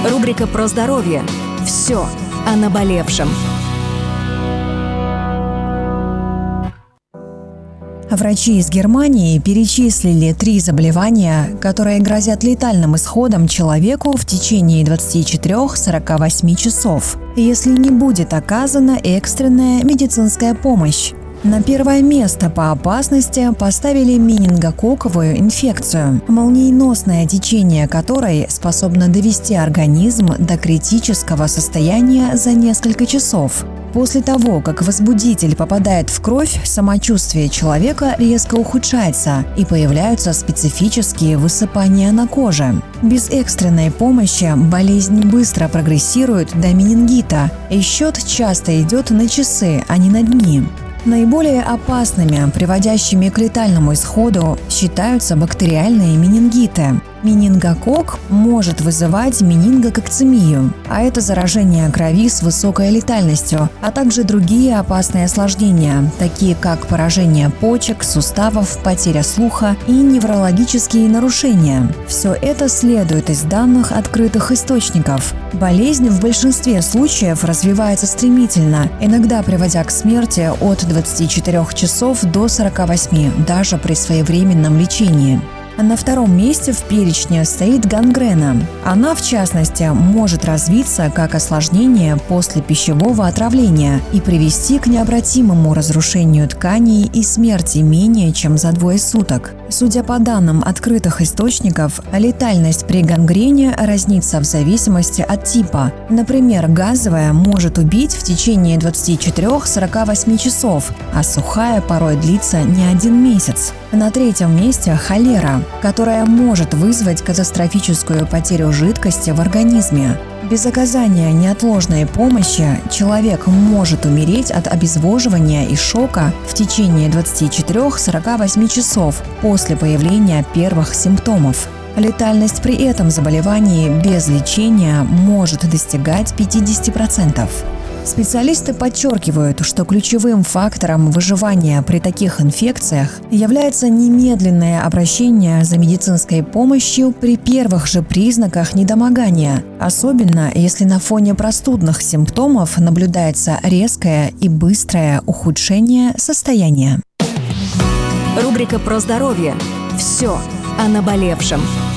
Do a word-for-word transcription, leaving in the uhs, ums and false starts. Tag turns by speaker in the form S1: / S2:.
S1: Рубрика про здоровье. Все о наболевшем.
S2: Врачи из Германии перечислили три заболевания, которые грозят летальным исходом человеку в течение двадцати четырёх — сорока восьми часов, если не будет оказана экстренная медицинская помощь. На первое место по опасности поставили менингококковую инфекцию, молниеносное течение которой способно довести организм до критического состояния за несколько часов. После того, как возбудитель попадает в кровь, самочувствие человека резко ухудшается и появляются специфические высыпания на коже. Без экстренной помощи болезнь быстро прогрессирует до менингита, и счет часто идет на часы, а не на дни. Наиболее опасными, приводящими к летальному исходу, считаются бактериальные менингиты. Менингококк может вызывать менингококцемию, а это заражение крови с высокой летальностью, а также другие опасные осложнения, такие как поражение почек, суставов, потеря слуха и неврологические нарушения. Все это следует из данных открытых источников. Болезнь в большинстве случаев развивается стремительно, иногда приводя к смерти от двадцати четырёх часов до сорока восьми, даже при своевременном лечении. На втором месте в перечне стоит гангрена. Она, в частности, может развиться как осложнение после пищевого отравления и привести к необратимому разрушению тканей и смерти менее чем за двое суток. Судя по данным открытых источников, летальность при гангрене разнится в зависимости от типа. Например, газовая может убить в течение двадцати четырёх — сорока восьми часов, а сухая порой длится не один месяц. На третьем месте холера, которая может вызвать катастрофическую потерю жидкости в организме. Без оказания неотложной помощи человек может умереть от обезвоживания и шока в течение двадцати четырёх — сорока восьми часов после появления первых симптомов. Летальность при этом заболевании без лечения может достигать пятидесяти процентов. Специалисты подчеркивают, что ключевым фактором выживания при таких инфекциях является немедленное обращение за медицинской помощью при первых же признаках недомогания, особенно если на фоне простудных симптомов наблюдается резкое и быстрое ухудшение состояния.
S1: Рубрика про здоровье. Все о наболевшем.